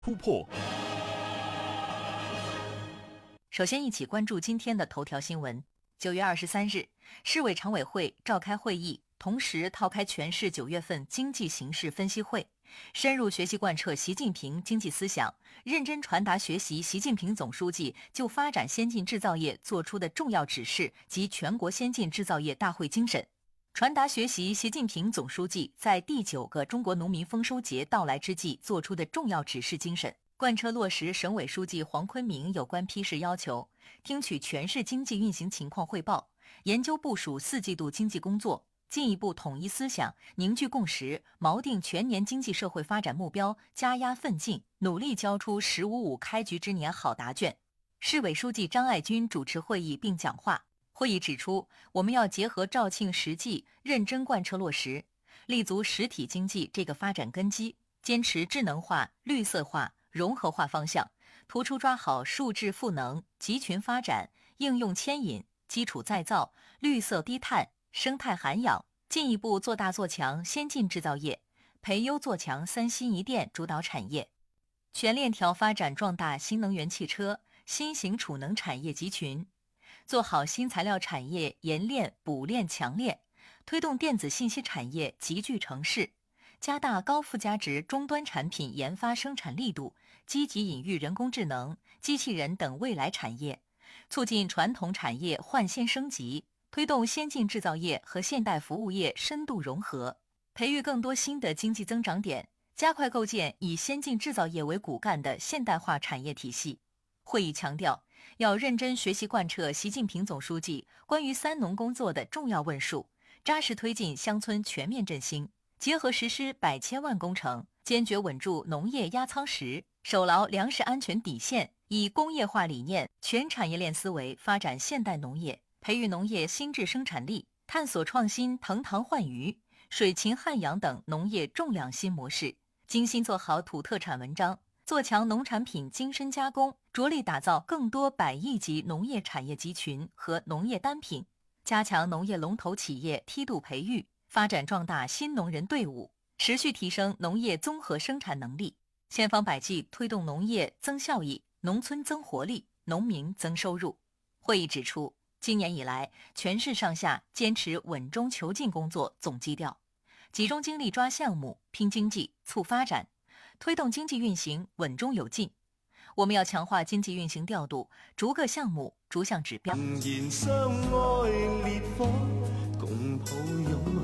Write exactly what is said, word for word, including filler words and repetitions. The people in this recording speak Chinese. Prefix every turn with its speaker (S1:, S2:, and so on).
S1: 突破。
S2: 首先一起关注今天的头条新闻。九月二十三日，市委常委会召开会议，同时召开全市九月份经济形势分析会，深入学习贯彻习近平经济思想，认真传达学习习近平总书记就发展先进制造业作出的重要指示及全国先进制造业大会精神，传达学习习近平总书记在第九个中国农民丰收节到来之际作出的重要指示精神，贯彻落实省委书记黄坤明有关批示要求，听取全市经济运行情况汇报，研究部署四季度经济工作，进一步统一思想，凝聚共识，锚定全年经济社会发展目标，加压奋进，努力交出“十五五”开局之年好答卷。市委书记张爱军主持会议并讲话。会议指出，我们要结合肇庆实际，认真贯彻落实，立足实体经济这个发展根基，坚持智能化、绿色化、融合化方向，突出抓好数质赋能、集群发展、应用牵引、基础再造、绿色低碳、生态涵养，进一步做大做强先进制造业，培优做强三新一电主导产业，全链条发展壮大新能源汽车、新型储能产业集群，做好新材料产业研炼、补炼、强炼，推动电子信息产业集聚成市，加大高附加值终端产品研发生产力度，积极引育人工智能、机器人等未来产业，促进传统产业换新升级，推动先进制造业和现代服务业深度融合，培育更多新的经济增长点，加快构建以先进制造业为骨干的现代化产业体系。会议强调，要认真学习贯彻习近平总书记关于三农工作的重要问述，扎实推进乡村全面振兴，结合实施百千万工程，坚决稳住农业压舱石，守牢粮食安全底线，以工业化理念、全产业链思维发展现代农业，培育农业新质生产力，探索创新腾塘换鱼、水禽汉养等农业重量新模式，精心做好土特产文章，做强农产品精深加工，着力打造更多百亿级农业产业集群和农业单品，加强农业龙头企业梯度培育，发展壮大新农人队伍，持续提升农业综合生产能力，千方百计推动农业增效益、农村增活力、农民增收入。会议指出，今年以来，全市上下坚持稳中求进工作总基调，集中精力抓项目、拼经济、促发展，推动经济运行稳中有进。我们要强化经济运行调度，逐个项目、逐项指标。
S3: 仍然相愛烈火，共抱擁